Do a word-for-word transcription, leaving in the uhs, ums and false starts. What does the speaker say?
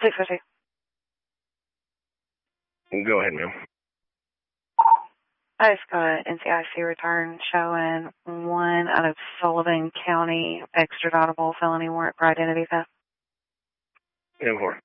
six oh two. Go ahead, ma'am. I just got an N C I C return showing one out of Sullivan County extraditable felony warrant for identity theft. ten four.